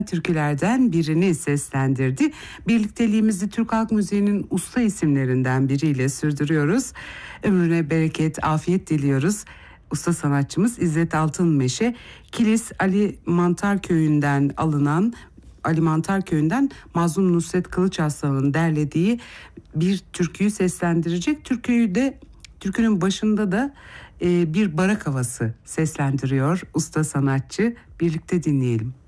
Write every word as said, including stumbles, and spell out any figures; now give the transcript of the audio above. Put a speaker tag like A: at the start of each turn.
A: türkülerden birini seslendirdi. Birlikteliğimizi Türk halk müziğinin usta isimlerinden biriyle sürdürüyoruz. Ömrüne bereket, afiyet diliyoruz. Usta sanatçımız İzzet Altınmeşe, Kilis Ali Mantar Köyü'nden alınan Ali Mantar Köyü'nden Mazlum Nusret Kılıçarslan'ın derlediği bir türküyü seslendirecek. Türküyü de türkünün başında da e, bir barak havası seslendiriyor usta sanatçı. Birlikte dinleyelim.